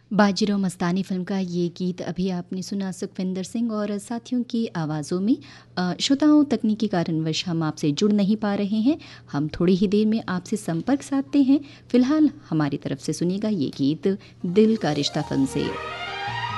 Bajirao Mastani film का ये गीत अभी आपने सुना सुखविंदर सिंह और साथियों की आवाज़ों में। श्रोताओं, तकनीकी कारणवश हम आपसे जुड़ नहीं पा रहे हैं। हम थोड़ी ही देर में आपसे संपर्क साधते हैं। फ़िलहाल हमारी तरफ से सुनिएगा ये गीत दिल का रिश्ता फ़िल्म से।